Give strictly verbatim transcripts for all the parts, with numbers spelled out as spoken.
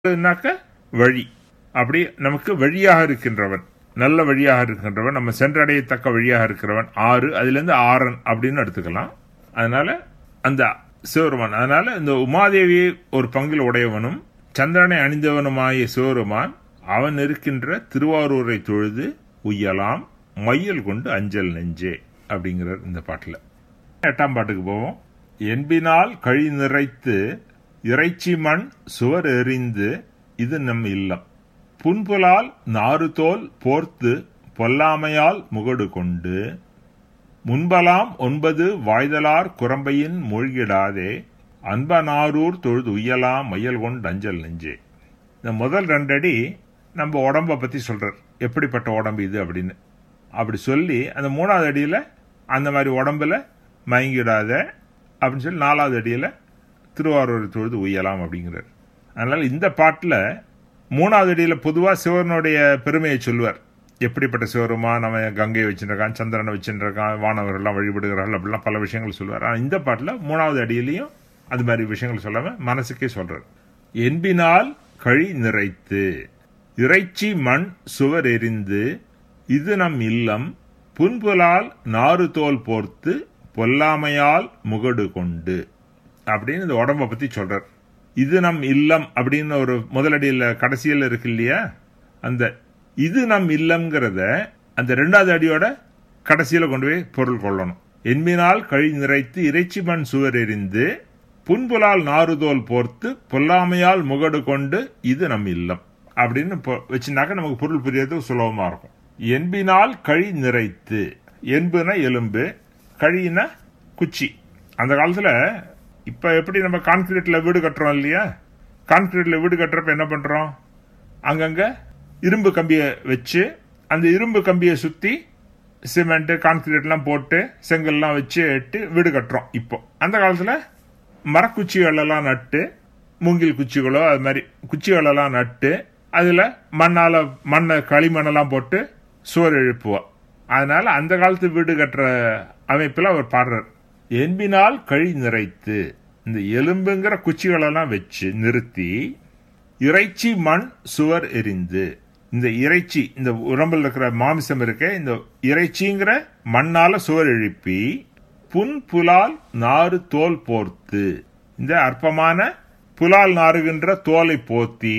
வழி, அப்படி நமக்கு வழியாக இருக்கின்றவன், நல்ல வழியாக இருக்கின்றவன், நம்ம சென்றடையத்தக்க வழியாக இருக்கிறவன். ஆறு, அதுல இருந்து ஆறன் அப்படின்னு எடுத்துக்கலாம். அதனால அந்த சிவருமான், அதனால இந்த உமாதேவியை ஒரு பங்கில் உடையவனும் சந்திரனை அணிந்தவனுமாய சிவருமான் அவன் இருக்கின்ற திருவாரூரை தொழுது உய்யலாம் மையல் கொண்டு அஞ்சல் நெஞ்சே அப்படிங்கிறார் இந்த பாட்டுல. எட்டாம் பாட்டுக்கு போவோம். என்பினால் கழி நிறைத்து இறைச்சி மண் சுவர் எறிந்து இது நம் இல்லம், புன்புலால் நாறு தோல் போர்த்து பொல்லாமையால் முகடு கொண்டு முன்பலாம் ஒன்பது வாய்தலார் குரம்பையின் மூழ்கிடாதே அன்பனாரூர் தொழுது உய்யலாம் மையல் கொண்டு அஞ்சல் நெஞ்சே. இந்த முதல் ரெண்டடி நம்ம உடம்ப பத்தி சொல்றார், எப்படிப்பட்ட உடம்பு இது அப்படின்னு. அப்படி சொல்லி அந்த மூணாவது அடியில அந்த மாதிரி உடம்புல மயங்கிடாத அப்படின்னு சொல்லி நாலாவது அடியில திருவாரூர் தொழுது உய்யலாம் அப்படிங்கிறார். அதனால இந்த பாட்டுல மூணாவது அடியில பொதுவா சிவனுடைய பெருமையை சொல்லுவார். எப்படிப்பட்ட சிவருமா, நம்ம கங்கையை வச்சுருக்கான், சந்திரனை வச்சுருக்கான், வானவர்கள்லாம் வழிபடுகிறார்கள், அப்படிலாம் பல விஷயங்கள் சொல்லுவார். ஆனால் இந்த பாட்டில் மூணாவது அடியிலையும் அது மாதிரி விஷயங்கள் சொல்லாம மனசுக்கே சொல்றார். என்பினால் கழி நிறைத்து இறைச்சி மண் சுவர் எறிந்து இது நம் இல்லம், புன்புலால் நாறு தோல் போர்த்து பொல்லாமையால் முகடு கொண்டு அப்படின்னு இந்த உடம்ப பத்தி சொல்றார். இது நம் இல்லம் அப்படின்னு ஒரு முதலடியில் கடைசியில் இருக்கு இல்லையா, அந்த இது நம் இல்லம்ங்கிறத அந்த ரெண்டாவது அடியோட கடைசியில கொண்டு போய் பொருள் கொள்ளணும். என்பினால் கழி நிறைத்து இறைச்சி மண் சுவர் எறிந்து புன்புலால் நாறுதோல் போர்த்து பொல்லாமையால் முகடு கொண்டு இது நம் இல்லம் அப்படின்னு வச்சுனாக்க நமக்கு பொருள் புரியறது சுலபமா இருக்கும். என்பினால் கழி நிறைத்து, என்புனா எலும்பு, கழினா குச்சி. அந்த காலத்துல இப்ப எப்படி நம்ம கான்கிரீட்ல வீடு கட்டுறோம் இல்லையா, கான்கிரீட்ல வீடு கட்டுறப்ப என்ன பண்றோம், அங்கங்க இரும்பு கம்பியை வச்சு அந்த இரும்பு கம்பியை சுத்தி சிமெண்ட் கான்கிரீட்லாம் போட்டு செங்கல்லாம் வச்சு எட்டு வீடு கட்டுறோம். இப்போ அந்த காலத்துல மரக்குச்சிகள் எல்லாம் நட்டு, மூங்கில் குச்சிகளோ அது மாதிரி குச்சிகள் எல்லாம் நட்டு அதுல மண்ணால மண்ணை களிமண்ணெல்லாம் போட்டு சுவர் எழுப்புவோம். அதனால அந்த காலத்து வீடு கட்டுற அமைப்புல அவர் பாடுறார். என்பினால் கழி நிறைத்து, இந்த எலும்புங்கிற குச்சிகளெல்லாம் வச்சு நிறுத்தி இறைச்சி மண் சுவர் எரிந்து, இந்த இறைச்சி இந்த உடம்புல இருக்கிற மாமிசம் இருக்க இந்த இறைச்சிங்கிற மண்ணால சுவர் எழுப்பி புன் புலால் நாறு தோல் போர்த்து, இந்த அற்பமான புலால் நாறுகின்ற தோலை போத்தி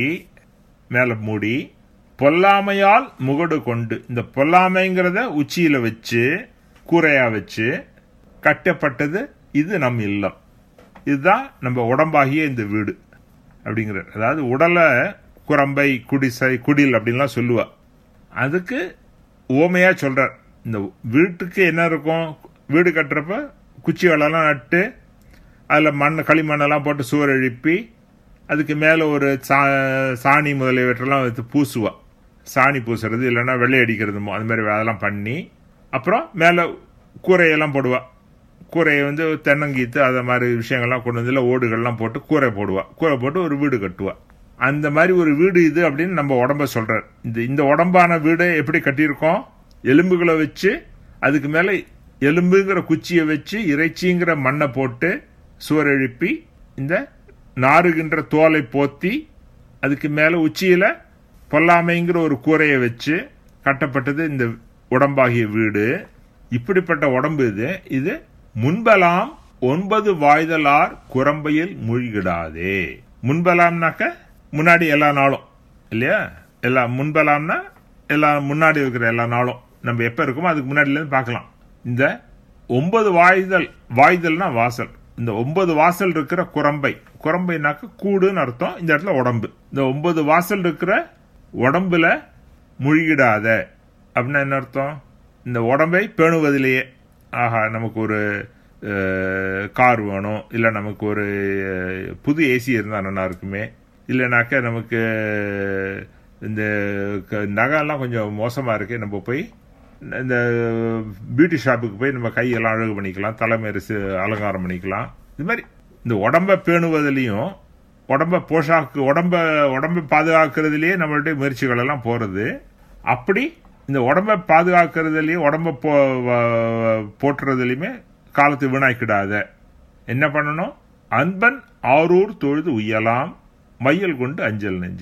மேல மூடி பொல்லாமையால் முகடு கொண்டு, இந்த பொல்லாமைங்கிறத உச்சியில வச்சு கூரையா வச்சு கட்டப்பட்டது இது நம் இல்லம், இதுதான் நம்ம உடம்பாகிய இந்த வீடு அப்படிங்கிறார். அதாவது உடலை குரம்பை குடிசை குடில் அப்படின்லாம் சொல்லுவா, அதுக்கு ஓமையா சொல்றார். இந்த வீட்டுக்கு என்ன இருக்கும், வீடு கட்டுறப்ப குச்சிகளெல்லாம் நட்டு அதில் மண் களிமண்ணெல்லாம் போட்டு சுவர் எழுப்பி அதுக்கு மேலே ஒரு சா சாணி முதலியவற்றெல்லாம் எடுத்து பூசுவா, சாணி பூசுறது இல்லைன்னா வெள்ளை அடிக்கிறதுமோ அது மாதிரி அதெல்லாம் பண்ணி அப்புறம் மேலே கூரையெல்லாம் போடுவா. கூரையை வந்து தென்னங்கீத்து அதை மாதிரி விஷயங்கள்லாம் கொண்டு வந்து ஓடுகள்லாம் போட்டு கூரை போடுவா, கூரை போட்டு ஒரு வீடு கட்டுவா. அந்த மாதிரி ஒரு வீடு இது அப்படின்னு நம்ம உடம்ப சொல்றார். இந்த இந்த உடம்பான வீடு எப்படி கட்டியிருக்கோம், எலும்புகளை வச்சு அதுக்கு மேல எலும்புங்கிற குச்சியை வச்சு இறைச்சிங்கிற மண்ணை போட்டு சுவர் எழுப்பி இந்த நாறுகின்ற தோலை போத்தி அதுக்கு மேல உச்சியில பொல்லாமைங்கிற ஒரு கூரையை வச்சு கட்டப்பட்டது இந்த உடம்பாகிய வீடு. இப்படிப்பட்ட உடம்பு இது. இது முன்பலாம் ஒன்பது வாய்தலார் குரம்பையில் மூழ்கிடாதே. முன்பலாம்னாக்க முன்னாடி எல்லா நாளும் இல்லையா, எல்லா முன்பலாம்னா எல்லா முன்னாடி இருக்கிற எல்லா நாளும் நம்ம எப்ப இருக்கோமோ அதுக்கு முன்னாடில இருந்து பார்க்கலாம். இந்த ஒன்பது வாய்தல், வாய்தல்னா வாசல், இந்த ஒன்பது வாசல் இருக்கிற குரம்பை, குரம்பைனாக்க கூடுன்னு அர்த்தம், இந்த இடத்துல உடம்பு. இந்த ஒன்பது வாசல் இருக்கிற உடம்புல முழுகிடாத அப்படின்னா என்ன அர்த்தம், இந்த உடம்பை பேணுவதிலேயே, ஆஹா நமக்கு ஒரு கார் வேணும், இல்லை நமக்கு ஒரு புது ஏசி இருந்தால் நல்லா இருக்குமே, இல்லைனாக்க நமக்கு இந்த நகைலாம் கொஞ்சம் மோசமாக இருக்கு, நம்ம போய் இந்த பியூட்டி ஷாப்புக்கு போய் நம்ம கையெல்லாம் அழகு பண்ணிக்கலாம், தலைமையரசு அலங்காரம் பண்ணிக்கலாம். இது மாதிரி இந்த உடம்பை பேணுவதிலையும் உடம்ப போஷாக்கு உடம்ப உடம்பை பாதுகாக்கிறதுலேயே நம்மளுடைய முயற்சிகள் எல்லாம் போறது. அப்படி இந்த உடம்பை பாதுகாக்கிறதுலயும் உடம்ப போட்டுறதுலயுமே காலத்தை வீணாக்கிடாத என்ன பண்ணணும், அன்பன் ஆரூர் தொழுது உய்யலாம் மையல் கொண்டு அஞ்சல் நெஞ்சு.